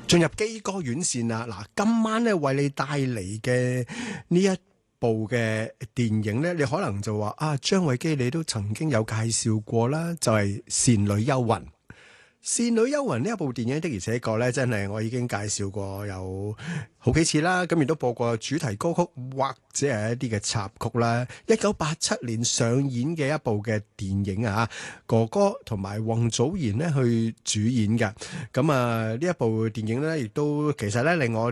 進入基哥院線啦！嗱，今晚咧為你帶嚟嘅呢一部嘅電影咧，你可能就話啊，張偉基你都曾經有介紹過啦，就係倩女幽魂。倩女幽魂呢一部電影的而且確咧，真係我已經介紹過有好幾次啦，咁亦都播過主題歌曲或者係一啲嘅插曲啦。1987年上演嘅一部嘅電影啊，哥哥同埋王祖賢呢去主演嘅。咁啊，呢一部電影咧，亦都其實咧令我